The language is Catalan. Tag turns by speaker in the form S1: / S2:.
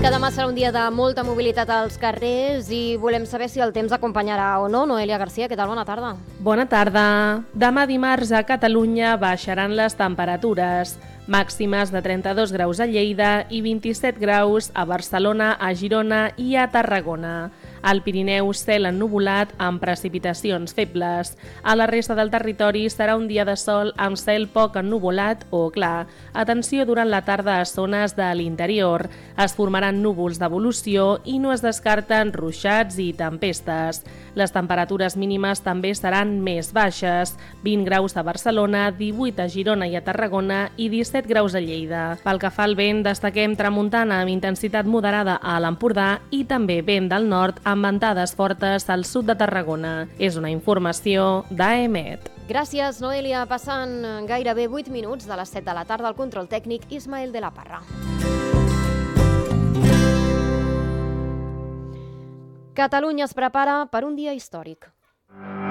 S1: que demà serà un dia de molta mobilitat als carrers i volem saber si el temps acompanyarà o no. Noelia Garcia, què tal? Bona tarda.
S2: Bona tarda. Demà dimarts a Catalunya baixaran les temperatures. Màximes de 32 graus a Lleida i 27 graus a Barcelona, a Girona i a Tarragona. Al Pirineu, cel ennuvolat amb precipitacions febles. A la resta del territori serà un dia de sol amb cel poc ennuvolat o clar. Atenció durant la tarda a zones de l'interior. Es formaran núvols d'evolució i no es descarten ruixats i tempestes. Les temperatures mínimes també seran més baixes. 20 graus a Barcelona, 18 a Girona i a Tarragona i 17 graus a Lleida. Pel que fa al vent, destaquem tramuntana amb intensitat moderada a l'Empordà i també vent del nord amb ventades fortes al sud de Tarragona. És una informació d'AEMET.
S1: Gràcies, Noelia. Passant gairebé 8 minuts de les 7 de la tarda al control tècnic Ismael de la Parra. Catalunya es prepara per un dia històric.